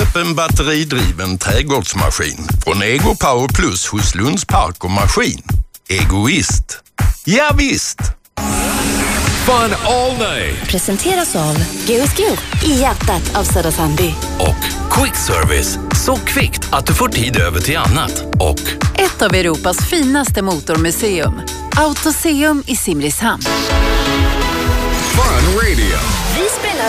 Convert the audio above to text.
Köp en batteridriven trädgårdsmaskin från Ego Power Plus hos Lunds Park och Maskin. Egoist. Ja visst! Fun all day. Presenteras av GSG i hjärtat av Södra Sandby. Och Quick Service. Så kvickt att du får tid över till annat. Och ett av Europas finaste motormuseum. Autoseum i Simrishamn. Fun Radio. Vi spelar